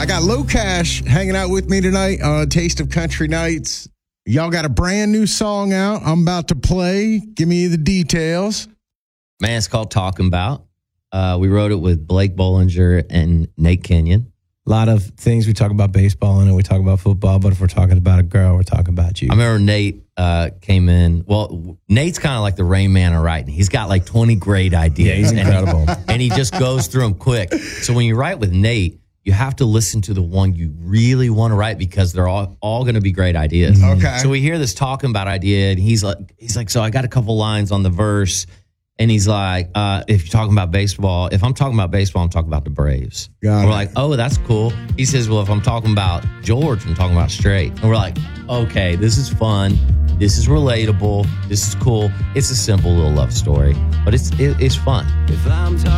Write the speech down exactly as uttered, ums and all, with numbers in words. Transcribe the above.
I got Low Cash hanging out with me tonight on Taste of Country Nights. Y'all got a brand new song out I'm about to play. Give me the details. Man, it's called Talking About. Uh, we wrote it with Blake Bollinger and Nate Kenyon. A lot of things we talk about baseball and we talk about football, but if we're talking about a girl, we're talking about you. I remember Nate uh, came in. Well, Nate's kind of like the Rain Man of writing. He's got like twenty great ideas. Yeah, he's incredible. And he, and he just goes through them quick. So when you write with Nate, you have to listen to the one you really want to write because they're all, all going to be great ideas. Okay. So we hear this Talking About idea, and he's like, he's like, so I got a couple lines on the verse. And he's like, uh, if you're talking about baseball, if I'm talking about baseball, I'm talking about the Braves. Got and we're it. like, oh, that's cool. He says, well, if I'm talking about George, I'm talking about straight. And we're like, okay, this is fun. This is relatable. This is cool. It's a simple little love story, but it's it, it's fun. If I'm talking